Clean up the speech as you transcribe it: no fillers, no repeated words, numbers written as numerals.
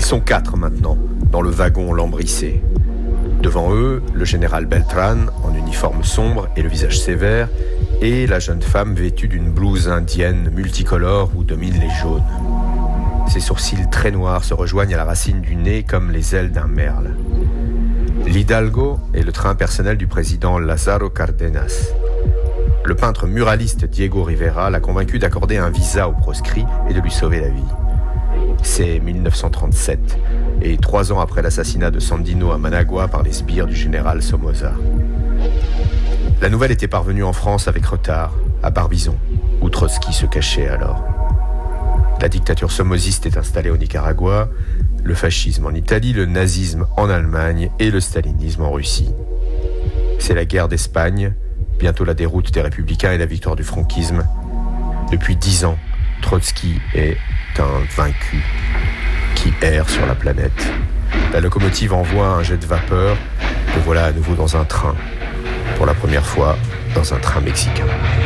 sont 4 maintenant, dans le wagon lambrissé. Devant eux, le général Beltran, en uniforme sombre et le visage sévère, et la jeune femme vêtue d'une blouse indienne multicolore où dominent les jaunes. Ses sourcils très noirs se rejoignent à la racine du nez comme les ailes d'un merle. L'Hidalgo est le train personnel du président Lázaro Cárdenas. Le peintre muraliste Diego Rivera l'a convaincu d'accorder un visa au proscrit et de lui sauver la vie. C'est 1937, et 3 ans après l'assassinat de Sandino à Managua par les sbires du général Somoza. La nouvelle était parvenue en France avec retard, à Barbizon, où Trotsky se cachait alors. La dictature somoziste est installée au Nicaragua, le fascisme en Italie, le nazisme en Allemagne et le stalinisme en Russie. C'est la guerre d'Espagne, bientôt la déroute des républicains et la victoire du franquisme. Depuis 10 ans, Trotsky est un vaincu qui erre sur la planète. La locomotive envoie un jet de vapeur. Le voilà à nouveau dans un train. Pour la première fois, dans un train mexicain.